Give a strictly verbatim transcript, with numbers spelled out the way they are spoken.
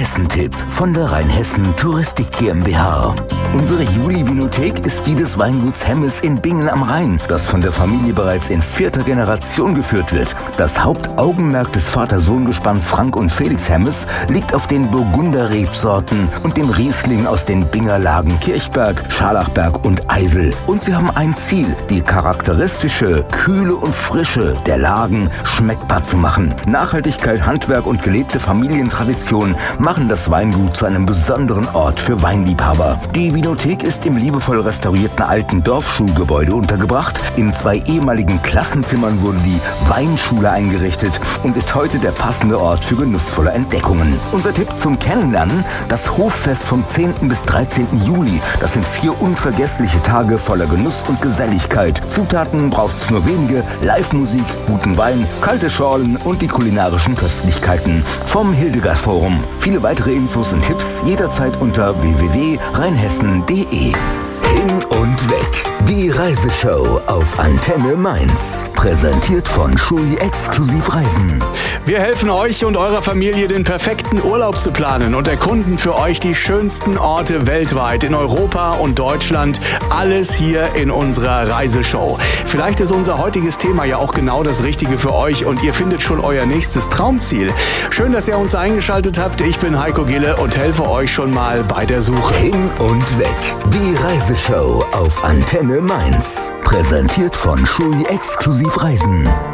Rheinhessen-Tipp von der Rheinhessen Touristik GmbH. Unsere Juli-Vinothek ist die des Weinguts Hemmes in Bingen am Rhein, das von der Familie bereits in vierter Generation geführt wird. Das Hauptaugenmerk des Vater-Sohn-Gespanns Frank und Felix Hemmes liegt auf den Burgunder-Rebsorten und dem Riesling aus den Binger Lagen Kirchberg, Scharlachberg und Eisel. Und sie haben ein Ziel, die charakteristische Kühle und Frische der Lagen schmeckbar zu machen. Nachhaltigkeit, Handwerk und gelebte Familientradition machen das Weingut zu einem besonderen Ort für Weinliebhaber. Die Vinothek ist im liebevoll restaurierten alten Dorfschulgebäude untergebracht. In zwei ehemaligen Klassenzimmern wurde die Weinschule eingerichtet und ist heute der passende Ort für genussvolle Entdeckungen. Unser Tipp zum Kennenlernen: das Hoffest vom zehnten bis dreizehnten Juli. Das sind vier unvergessliche Tage voller Genuss und Geselligkeit. Zutaten braucht's nur wenige: Live-Musik, guten Wein, kalte Schorlen und die kulinarischen Köstlichkeiten vom Hildegard Forum. Viele weitere Infos und Tipps jederzeit unter w w w punkt rheinhessen punkt d e. Hin und weg. Die Reiseshow auf Antenne Mainz. Präsentiert von Schui Exklusiv Reisen. Wir helfen euch und eurer Familie, den perfekten Urlaub zu planen und erkunden für euch die schönsten Orte weltweit, in Europa und Deutschland. Alles hier in unserer Reiseshow. Vielleicht ist unser heutiges Thema ja auch genau das Richtige für euch und ihr findet schon euer nächstes Traumziel. Schön, dass ihr uns eingeschaltet habt. Ich bin Heiko Gille und helfe euch schon mal bei der Suche. Hin und weg. Die Reiseshow auf Antenne Mainz. Präsentiert von Schui Exklusiv Reisen.